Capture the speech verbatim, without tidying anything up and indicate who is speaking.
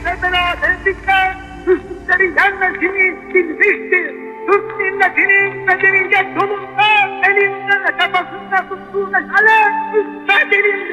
Speaker 1: Seninle beraberlikle Türkleri yenmesini bilmiştir. Türk milletinin medeniyet yolunda elinden ve kafasında tuttuğu meşale müstehcenindi.